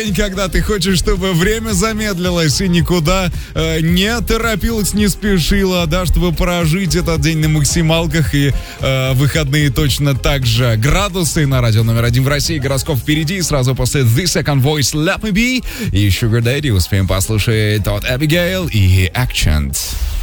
Когда ты хочешь, чтобы время замедлилось и никуда не торопилось, не спешило, да, чтобы прожить этот день на максималках и выходные точно так же. Градусы на радио номер 1 в России, гороскоп впереди, сразу после The Second Voice Let Me Be и Sugar Daddy успеем послушать от Abigail и Accent.